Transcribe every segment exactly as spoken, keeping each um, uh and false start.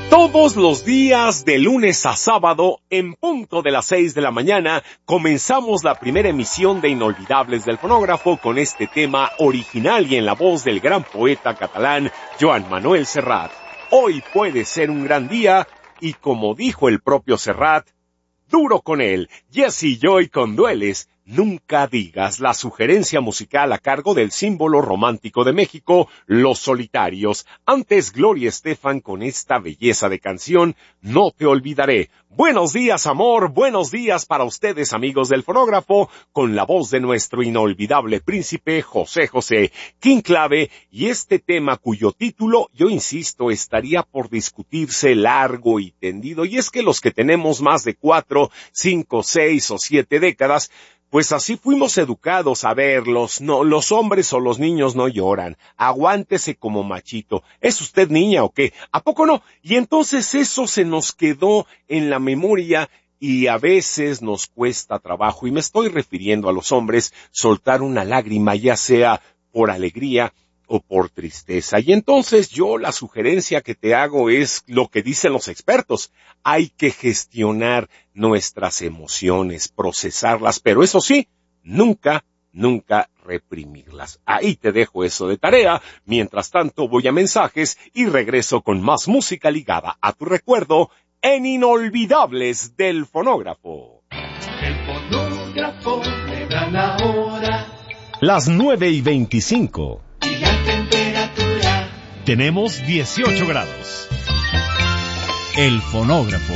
Todos los días, de lunes a sábado, en punto de las seis de la mañana, comenzamos la primera emisión de Inolvidables del Fonógrafo con este tema original y en la voz del gran poeta catalán Joan Manuel Serrat. Hoy puede ser un gran día y, como dijo el propio Serrat, duro con él. Jesse Joy con Dueles. Nunca digas, la sugerencia musical a cargo del símbolo romántico de México, Los Solitarios. Antes, Gloria Estefan con esta belleza de canción, No te olvidaré. Buenos días, amor, buenos días para ustedes, amigos del Fonógrafo, con la voz de nuestro inolvidable príncipe José José, King Clave, y este tema cuyo título, yo insisto, estaría por discutirse largo y tendido, y es que los que tenemos más de cuatro, cinco, seis o siete décadas, pues así fuimos educados a verlos. No, los hombres o los niños no lloran. Aguántese como machito. ¿Es usted niña o qué? ¿A poco no? Y entonces eso se nos quedó en la memoria y a veces nos cuesta trabajo. Y me estoy refiriendo a los hombres soltar una lágrima, ya sea por alegría o por tristeza. Y entonces yo la sugerencia que te hago es lo que dicen los expertos. Hay que gestionar nuestras emociones, procesarlas, pero eso sí, nunca, nunca reprimirlas. Ahí te dejo eso de tarea. Mientras tanto voy a mensajes y regreso con más música ligada a tu recuerdo en Inolvidables del Fonógrafo. El fonógrafo le da la hora. Las nueve y veinticinco. Y la temperatura. Tenemos dieciocho grados. El Fonógrafo.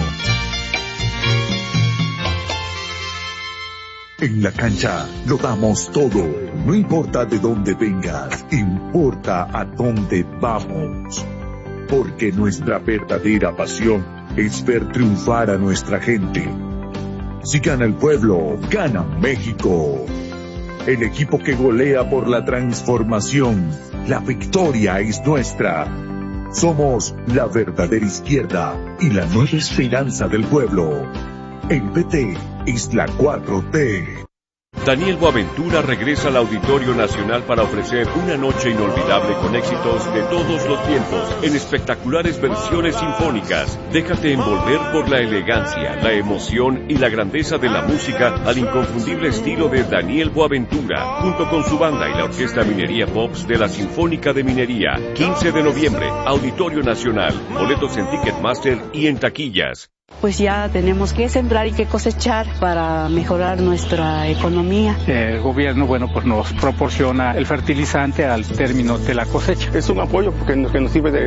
En la cancha lo damos todo. No importa de dónde vengas, importa a dónde vamos. Porque nuestra verdadera pasión es ver triunfar a nuestra gente. Si gana el pueblo, gana México. El equipo que golea por la transformación. La victoria es nuestra. Somos la verdadera izquierda y la nueva esperanza del pueblo. El P T es la cuatro T. Daniel Boaventura regresa al Auditorio Nacional para ofrecer una noche inolvidable con éxitos de todos los tiempos, en espectaculares versiones sinfónicas. Déjate envolver por la elegancia, la emoción y la grandeza de la música al inconfundible estilo de Daniel Boaventura, junto con su banda y la Orquesta Minería Pops de la Sinfónica de Minería. quince de noviembre, Auditorio Nacional. Boletos en Ticketmaster y en taquillas. Pues ya tenemos que sembrar y que cosechar para mejorar nuestra economía. El gobierno, bueno, pues nos proporciona el fertilizante al término de la cosecha. Es un apoyo porque nos, que nos sirve de